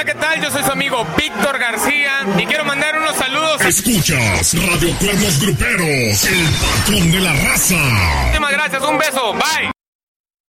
Hola, ¿qué tal? Yo soy su amigo Víctor García y quiero mandar unos saludos. Escuchas Radio Cuernos Gruperos, el patrón de la raza. Muchísimas gracias, un beso, bye.